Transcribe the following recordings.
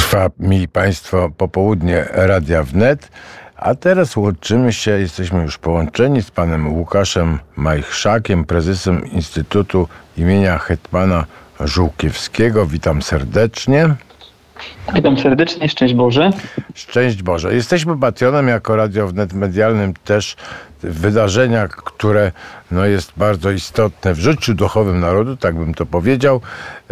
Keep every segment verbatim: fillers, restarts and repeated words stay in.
Trwa, mili Państwo, popołudnie Radia Wnet, a teraz łączymy się, jesteśmy już połączeni z panem Łukaszem Majchrzakiem, prezesem Instytutu imienia Hetmana Żółkiewskiego. Witam serdecznie. Witam serdecznie, szczęść Boże. Szczęść Boże. Jesteśmy patronem jako Radio Wnet medialnym też wydarzenia, które no, jest bardzo istotne w życiu duchowym narodu, tak bym to powiedział.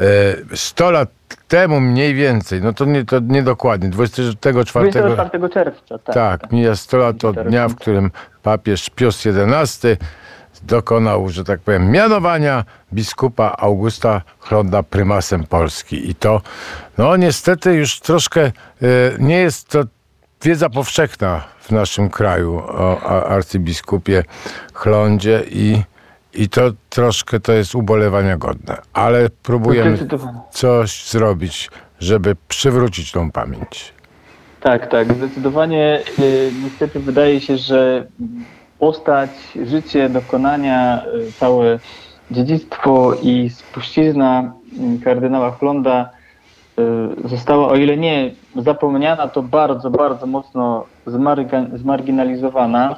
sto lat temu mniej więcej, no to nie, to nie dokładnie, dwudziestego czwartego czerwca. Tak, tak, mija sto lat od dnia, w którym papież Pius jedenasty dokonał, że tak powiem, mianowania biskupa Augusta Hlonda prymasem Polski. I to, no niestety już troszkę y, nie jest to wiedza powszechna w naszym kraju o arcybiskupie Hlondzie i, i to troszkę to jest ubolewania godne. Ale próbujemy coś zrobić, żeby przywrócić tą pamięć. Tak, tak, zdecydowanie. Y, niestety wydaje się, że postać, życie, dokonania, całe dziedzictwo i spuścizna kardynała Hlonda została, o ile nie zapomniana, to bardzo, bardzo mocno zmarga- zmarginalizowana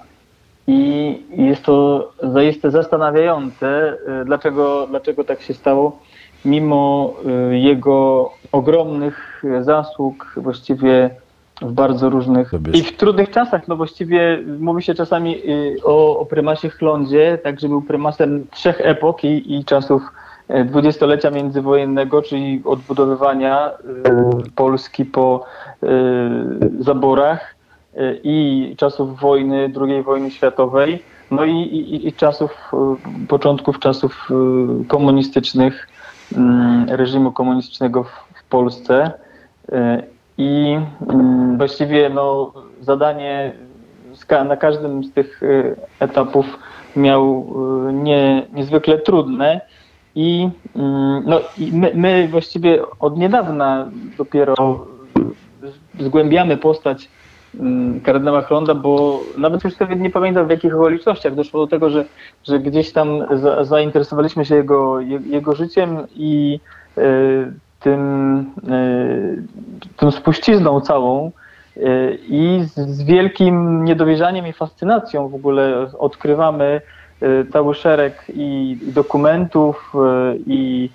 i jest to zaiste zastanawiające, dlaczego, dlaczego tak się stało, mimo jego ogromnych zasług właściwie w bardzo różnych i w trudnych czasach, no właściwie mówi się czasami o, o prymasie Hlondzie, tak, że był prymasem trzech epok i, i czasów dwudziestolecia międzywojennego, czyli odbudowywania y, Polski po y, zaborach y, i czasów wojny, drugiej wojny światowej, no i, i, i czasów, y, początków czasów y, komunistycznych, y, reżimu komunistycznego w, w Polsce. Y, I y, właściwie no, zadanie na każdym z tych y, etapów miał y, nie, niezwykle trudne. I, y, no, i my, my właściwie od niedawna dopiero zgłębiamy postać y, kardynała Hlonda, bo nawet już sobie nie pamiętam, w jakich okolicznościach doszło do tego, że, że gdzieś tam za, zainteresowaliśmy się jego, je, jego życiem i y, tym, tym spuścizną całą i z wielkim niedowierzaniem i fascynacją w ogóle odkrywamy cały szereg i dokumentów, i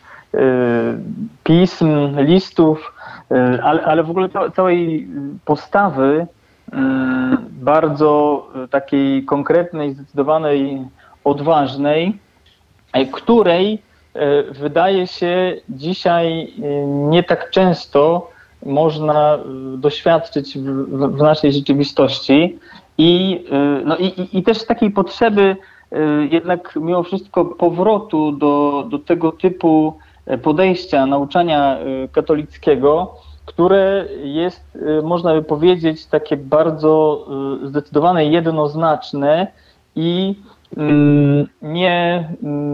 pism, listów, ale, ale w ogóle całej postawy bardzo takiej konkretnej, zdecydowanej, odważnej, której wydaje się dzisiaj nie tak często można doświadczyć w, w naszej rzeczywistości i, no i, i też takiej potrzeby jednak mimo wszystko powrotu do, do tego typu podejścia, nauczania katolickiego, które jest, można by powiedzieć, takie bardzo zdecydowane, jednoznaczne i nie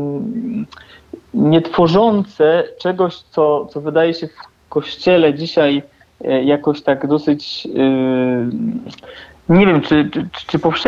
nie tworzące czegoś, co, co wydaje się w Kościele dzisiaj jakoś tak dosyć, nie wiem, czy, czy, czy powszechnie